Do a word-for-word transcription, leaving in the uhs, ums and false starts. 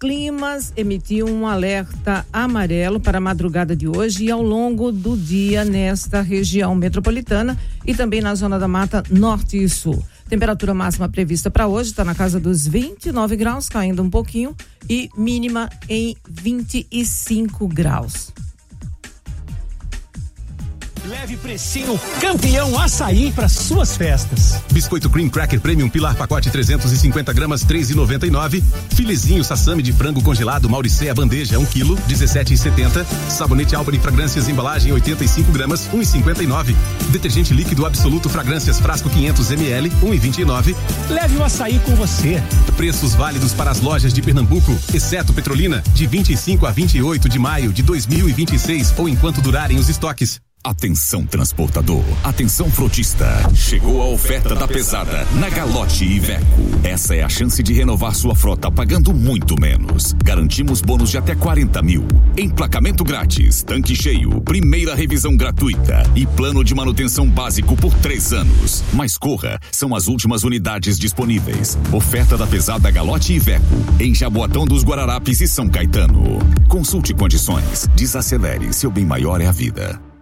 Climas emitiu um alerta amarelo para a madrugada de hoje e ao longo do dia nesta região metropolitana e também na zona da Mata Norte e Sul. Temperatura máxima prevista para hoje está na casa dos vinte e nove graus, caindo um pouquinho, e mínima em vinte e cinco graus. Leve precinho campeão açaí para suas festas. Biscoito Cream Cracker Premium Pilar pacote trezentos e cinquenta gramas, três e noventa e nove. Filezinho sassami de frango congelado Mauricéia bandeja, um quilo, dezessete e setenta. Sabonete Albany Fragrâncias embalagem oitenta e cinco gramas, um e cinquenta e nove. Detergente líquido Absoluto Fragrâncias frasco quinhentos mililitros, um e vinte e nove. Leve o açaí com você. Preços válidos para as lojas de Pernambuco, exceto Petrolina, de vinte e cinco a vinte e oito de maio de dois mil e vinte e seis ou enquanto durarem os estoques. Atenção transportador, atenção frotista, chegou a oferta da pesada na Galote Iveco. Essa é a chance de renovar sua frota pagando muito menos. Garantimos bônus de até quarenta mil, emplacamento grátis, tanque cheio, primeira revisão gratuita e plano de manutenção básico por três anos. Mas corra, são as últimas unidades disponíveis. Oferta da pesada Galote Iveco, em Jaboatão dos Guararapes e São Caetano. Consulte condições, desacelere, seu bem maior é a vida.